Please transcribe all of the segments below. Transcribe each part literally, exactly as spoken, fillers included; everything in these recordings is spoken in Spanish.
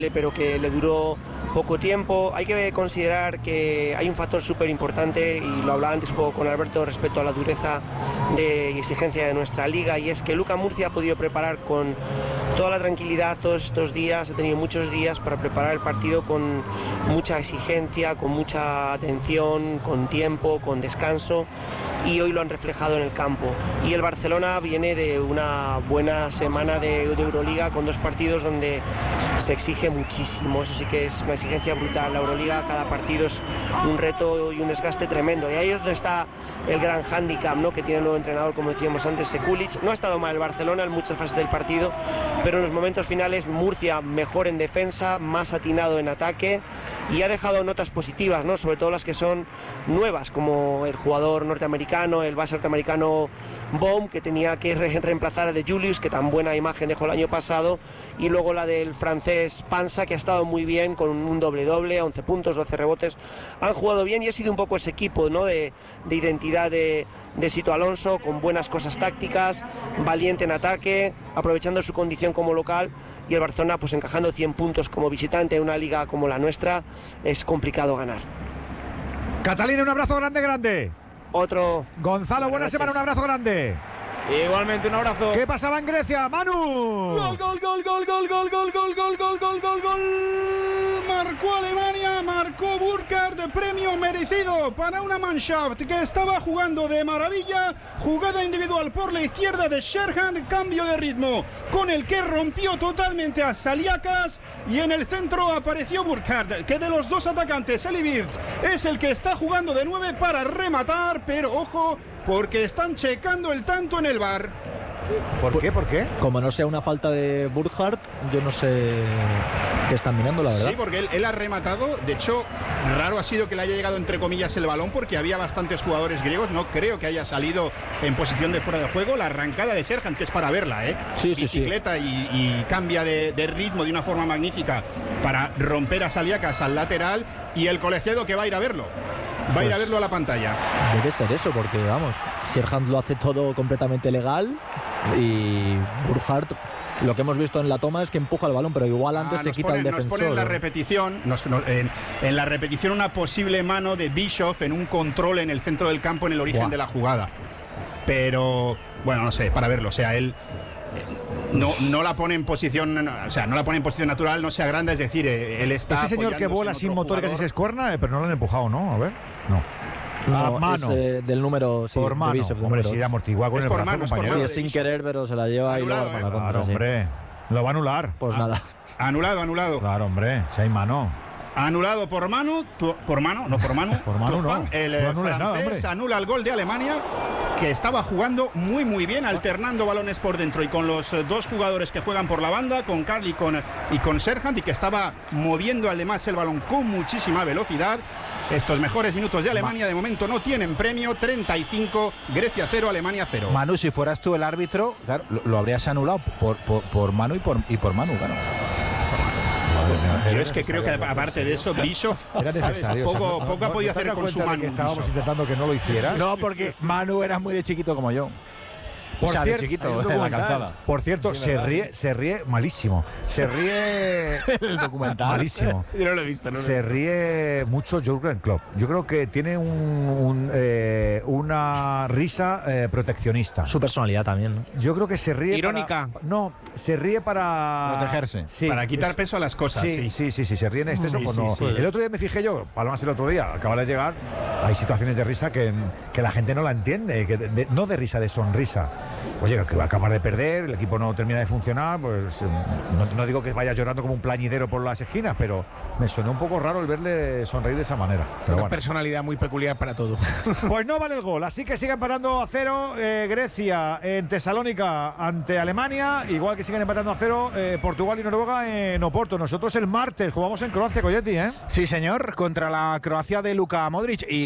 pero que le duró poco tiempo. Hay que considerar que hay un factor súper importante, y lo hablaba antes un poco con Alberto respecto a la dureza de, y exigencia de nuestra liga, y es que Luka Murcia ha podido preparar con toda la tranquilidad todos estos días, ha tenido muchos días para preparar el partido con mucha exigencia, con mucha atención, con tiempo, con descanso, y hoy lo han reflejado en el campo. Y el Barcelona viene de una buena semana de, de Euroliga, con dos partidos donde se exige muchísimo. Eso sí que es una exigencia brutal. La Euroliga, cada partido es un reto y un desgaste tremendo, y ahí es donde está el gran hándicap, ¿no?, que tiene el nuevo entrenador, como decíamos antes, Sekulic. No ha estado mal el Barcelona en muchas fases del partido, pero en los momentos finales Murcia mejor en defensa, más atinado en ataque, y ha dejado notas positivas, ¿no?, sobre todo las que son nuevas, como el jugador norteamericano, el base norteamericano Baum, que tenía que re reemplazar a De Julius, que tan buena imagen dejó el año pasado, y luego la del francés Pansa, que ha estado muy bien con un doble doble, once puntos, doce rebotes. Han jugado bien y ha sido un poco ese equipo, ¿no?, de, de identidad de, de Sito Alonso, con buenas cosas tácticas, valiente en ataque, aprovechando su condición como local, y el Barcelona pues encajando cien puntos como visitante en una liga como la nuestra. Es complicado ganar. Catalina, un abrazo grande, grande. Otro. Gonzalo, buena semana, un abrazo grande. Igualmente, un abrazo. ¿Qué pasaba en Grecia, Manu? Gol, gol, gol, gol, gol, gol, gol, gol, gol, gol, gol, gol, gol. Marcó Alemania, marcó Burkhardt, premio merecido para una Mannschaft que estaba jugando de maravilla. Jugada individual por la izquierda de Sherhan, cambio de ritmo con el que rompió totalmente a Saliakas, y en el centro apareció Burkhardt, que de los dos atacantes, Eli Birch es el que está jugando de nueve para rematar, pero ojo, porque están checando el tanto en el V A R. ¿Por qué? ¿Por qué? Como no sea una falta de Burkhardt, yo no sé qué están mirando, la verdad. Sí, porque él, él ha rematado. De hecho, raro ha sido que le haya llegado entre comillas el balón, porque había bastantes jugadores griegos. No creo que haya salido en posición de fuera de juego. La arrancada de Serhan, que es para verla, ¿eh? Sí, sí, Bicicleta sí. Y, y cambia de, de ritmo de una forma magnífica para romper a Saliakas al lateral, y el colegiado que va a ir a verlo. Va pues a ir a verlo a la pantalla. Debe ser eso, porque vamos, Serhan lo hace todo completamente legal, y Burkhardt, lo que hemos visto en la toma es que empuja el balón, pero igual antes ah, se quita ponen, el defensor. Nos ponen la repetición, nos, nos, en, en la repetición una posible mano de Bischoff en un control en el centro del campo en el origen Buah. de la jugada. Pero, bueno, no sé, para verlo, o sea, él no, no la pone en posición, o sea, no la pone en posición natural, no se agranda, es decir, él está. Este señor que vuela sin motor, casi se escuerna, pero no lo han empujado, ¿no? A ver, no. No, a mano. Es, eh, del número, sí, por mano. Bishop, Hombre, si amortigua con es el por brazo, mano, compañero. Sí, es sin querer, pero se la lleva anulado, y luego eh. para la contra. Claro, sí. hombre. Lo va a anular. Pues ah, nada. Anulado, anulado. Claro, hombre, si hay mano. Anulado por mano, tu, por mano, no por mano. por mano Turpan, no. El no francés nada, hombre. anula el gol de Alemania, que estaba jugando muy muy bien, alternando balones por dentro y con los eh, dos jugadores que juegan por la banda, con Karl y con, y con Serhan, y que estaba moviendo además el balón con muchísima velocidad. Estos mejores minutos de Alemania de momento no tienen premio. Treinta y cinco, Grecia cero, Alemania cero. Manu, si fueras tú el árbitro, claro, lo, lo habrías anulado por, por, por Manu y por, y por Manu, claro. Yo es que creo que aparte de eso, Bischoff era necesario. Poco, o sea, no, poco no, ha podido ¿no hacer con su mano. Que estábamos Bischoff. intentando que no lo hicieras. No, porque Manu era muy de chiquito como yo. Por o sea, cierto, de chiquito, en la calzada. Por cierto, sí, se verdad. ríe, se ríe malísimo. Se ríe el documental. Malísimo. Yo no lo he visto, no lo he Se visto. ríe mucho Jürgen Klopp. Yo creo que tiene un, un, eh, una risa eh, proteccionista. Su personalidad también, ¿no? Yo creo que se ríe Irónica. para, no, se ríe para protegerse. Sí, para quitar es, peso a las cosas. Sí, sí, sí, sí, sí se ríe en exceso. Sí, cuando, sí, sí. El otro día me fijé yo, Palomas el otro día, acaba de llegar, hay situaciones de risa que, que la gente no la entiende, que de, de, no de risa, de sonrisa. Oye, que va a acabar de perder, el equipo no termina de funcionar, pues no, no digo que vaya llorando como un plañidero por las esquinas, pero me sonó un poco raro el verle sonreír de esa manera. Pero Una bueno. personalidad muy peculiar para todo. Pues no vale el gol, así que sigue empatando a cero eh, Grecia en Tesalónica ante Alemania, igual que siguen empatando a cero eh, Portugal y Noruega en Oporto. Nosotros el martes jugamos en Croacia, Coyetti, ¿eh? Sí, señor, contra la Croacia de Luka Modric. Y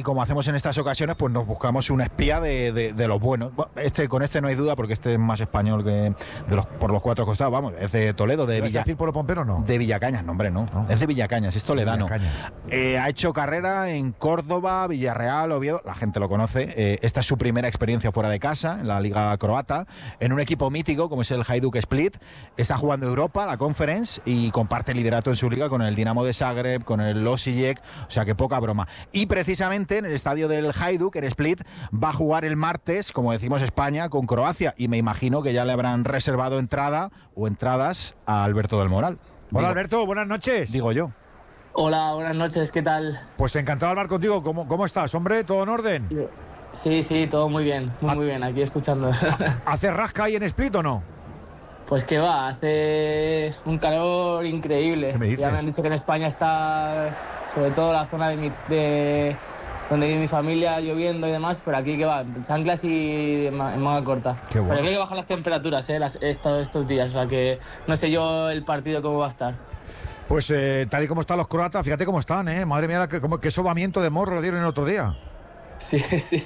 como hacemos en estas ocasiones, pues nos buscamos un espía de, de, de los buenos. Este, con este no hay duda, porque este es más español que de los, por los cuatro costados, vamos, es de Toledo, de Villa... decir por Pompero no? De Villacañas, no, hombre, no. no. Es de Villacañas, es toledano. Eh, ha hecho carrera en Córdoba, Villarreal, Oviedo, la gente lo conoce. Eh, esta es su primera experiencia fuera de casa, en la Liga Croata, en un equipo mítico como es el Hajduk Split. Está jugando Europa, la Conference, y comparte liderato en su liga con el Dinamo de Zagreb, con el Osijek, o sea que poca broma. Y precisamente en el estadio del Hajduk, en Split, va a jugar el martes, como decimos, España con Croacia, y me imagino que ya le habrán reservado entrada o entradas a Alberto del Moral. Hola digo, Alberto, buenas noches. Digo yo. Hola, buenas noches, ¿qué tal? Pues encantado de hablar contigo. ¿Cómo, cómo estás, hombre? ¿Todo en orden? Sí, sí, todo muy bien, muy, muy bien, aquí escuchando. ¿Hace rasca ahí en Split o no? Pues que va, hace un calor increíble. ¿Qué me dices? Ya me han dicho que en España está, sobre todo la zona de, mi, de donde vive mi familia, lloviendo y demás, pero aquí que va, en chanclas y en manga corta. Qué bueno. Pero creo que bajan las temperaturas eh, las, estos, estos días, o sea que no sé yo el partido cómo va a estar. Pues eh, tal y como están los croatas, fíjate cómo están, ¿eh? Madre mía, qué, qué sobamiento de morro le dieron el otro día. Sí, sí,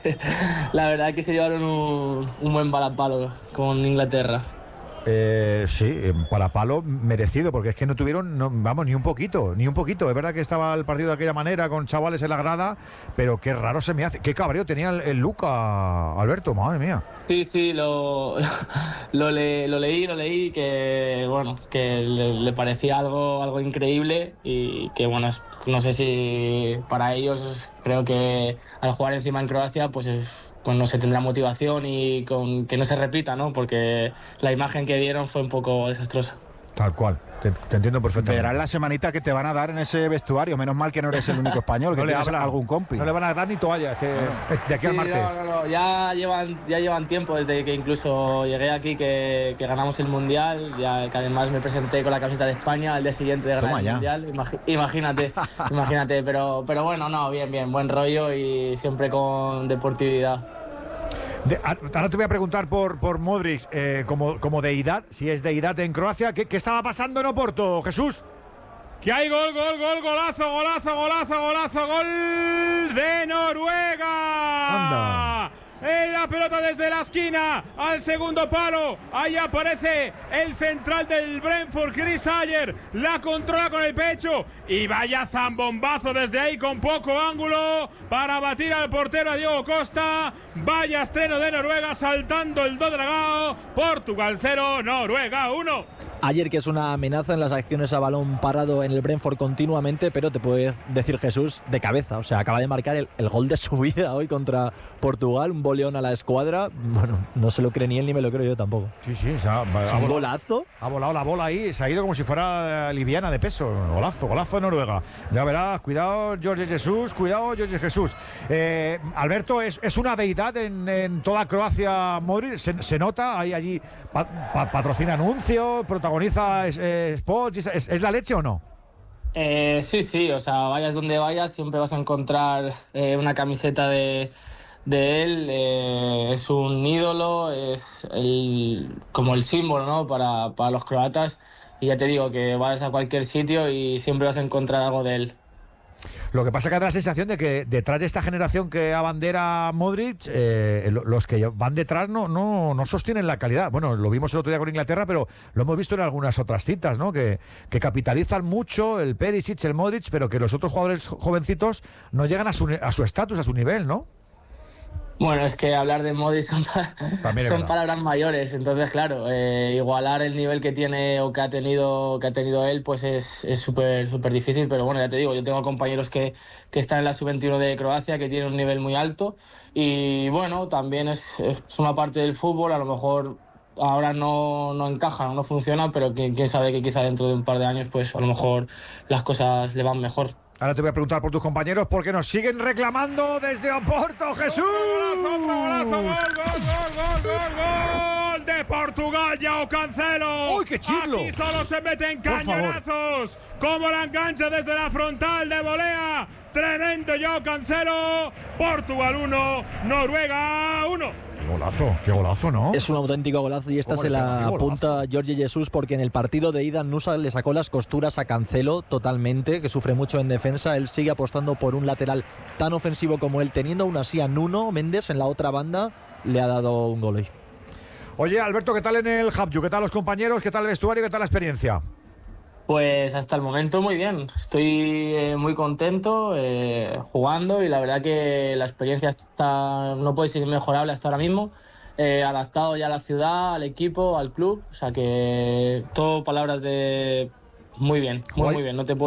la verdad es que se llevaron un, un buen balapalo con Inglaterra. Eh, sí, para palo merecido, porque es que no tuvieron, no, vamos, ni un poquito, ni un poquito. Es verdad que estaba el partido de aquella manera, con chavales en la grada, pero qué raro se me hace. Qué cabreo tenía el, el Luca, Alberto, madre mía. Sí, sí, lo, lo, le, lo leí, lo leí, que bueno, que le, le parecía algo, algo increíble y que bueno, es, no sé si para ellos, creo que al jugar encima en Croacia, pues es... pues no se tendrá motivación y con que no se repita, ¿no? Porque la imagen que dieron fue un poco desastrosa. Tal cual, te, te entiendo perfectamente. Verás la semanita que te van a dar en ese vestuario. Menos mal que no eres el único español, que no le tienes hablan, algún compi. No le van a dar ni toallas, que de aquí sí, al martes. No, no, no. Ya llevan, ya llevan tiempo desde que incluso llegué aquí que, que ganamos el Mundial, ya que además me presenté con la camiseta de España al día siguiente de ganar Toma el ya. Mundial. Imagi- imagínate, imagínate, pero, pero bueno, no, bien, bien, buen rollo y siempre con deportividad. De, ahora te voy a preguntar por, por Modric, eh, como, como deidad, si es deidad en Croacia. ¿Qué, qué estaba pasando en Oporto, Jesús? Que hay gol, gol, gol, golazo, golazo, golazo, golazo, gol de Noruega. Anda. En la pelota desde la esquina al segundo palo. Ahí aparece el central del Brentford, Chris Ayer. La controla con el pecho. Y vaya zambombazo desde ahí con poco ángulo para batir al portero a Diego Costa. Vaya estreno de Noruega saltando el do dragao. Portugal cero, Noruega uno. Ayer que es una amenaza en las acciones a balón parado en el Brentford continuamente, pero te puede decir Jesús de cabeza. O sea, acaba de marcar el, el gol de su vida hoy contra Portugal, un boleón a la escuadra. Bueno, no se lo cree ni él ni me lo creo yo tampoco. Sí, sí, o sea, ¿Es ha, un volado, golazo? ha volado la bola ahí, se ha ido como si fuera liviana de peso. Golazo, golazo de Noruega. Ya verás, cuidado Jorge Jesús, cuidado Jorge Jesús. Eh, Alberto, ¿es, es una deidad en, en toda Croacia, Modric? ¿Se, se nota? ¿Hay allí pa, pa, patrocina anuncios, protagoniza eh, spots? ¿Es, ¿Es la leche o no? Eh, sí, sí, o sea, vayas donde vayas, siempre vas a encontrar eh, una camiseta de, de él. Eh, es un ídolo, es el, como el símbolo, ¿no? para, para los croatas. Y ya te digo que vayas a cualquier sitio y siempre vas a encontrar algo de él. Lo que pasa es que da la sensación de que detrás de esta generación que abandera Modric, eh, los que van detrás no, no, no sostienen la calidad. Bueno, lo vimos el otro día con Inglaterra, pero lo hemos visto en algunas otras citas, ¿no? Que, que capitalizan mucho el Perisic, el Modric, pero que los otros jugadores jovencitos no llegan a su a su estatus, a su nivel, ¿no? Bueno, es que hablar de Modric son, son palabras mayores, entonces claro, eh, igualar el nivel que tiene o que ha tenido que ha tenido él, pues es es súper súper difícil, pero bueno, ya te digo, yo tengo compañeros que, que están en la sub veintiuno de Croacia, que tienen un nivel muy alto y bueno, también es, es una parte del fútbol, a lo mejor ahora no, no encaja, no funciona, pero quién, quién sabe que quizá dentro de un par de años pues a lo mejor las cosas le van mejor. Ahora te voy a preguntar por tus compañeros porque nos siguen reclamando desde Oporto, Jesús. ¡Golazo, otro golazo! ¡Gol, gol, gol, gol, gol, gol! De Portugal, Joao Cancelo. ¡Uy, qué chirlo! Aquí solo se meten cañonazos. Como la engancha desde la frontal de volea. Tremendo Joao Cancelo. Portugal uno, Noruega uno. Qué golazo, qué golazo, ¿no? Es un auténtico golazo y esta se la apunta Jorge Jesús, porque en el partido de ida Nusa le sacó las costuras a Cancelo totalmente, que sufre mucho en defensa. Él sigue apostando por un lateral tan ofensivo como él, teniendo aún así a Nuno Méndez en la otra banda, le ha dado un gol hoy. Oye, Alberto, ¿qué tal en el Habju? ¿Qué tal los compañeros? ¿Qué tal el vestuario? ¿Qué tal la experiencia? Pues hasta el momento muy bien, estoy eh, muy contento eh, jugando, y la verdad que la experiencia está, no puede ser mejorable hasta ahora mismo, eh, adaptado ya a la ciudad, al equipo, al club, o sea que todo palabras de muy bien, muy, muy bien, no te puedo